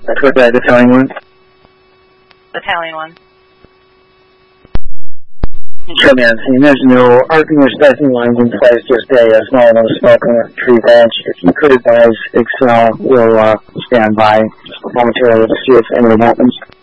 That's what the Italian one? Italian one. Sure, man. There's no arcing or spacing lines in place, just a small amount of smoke on a tree branch. If you could advise, Excel will stand by momentarily to see if anything happens.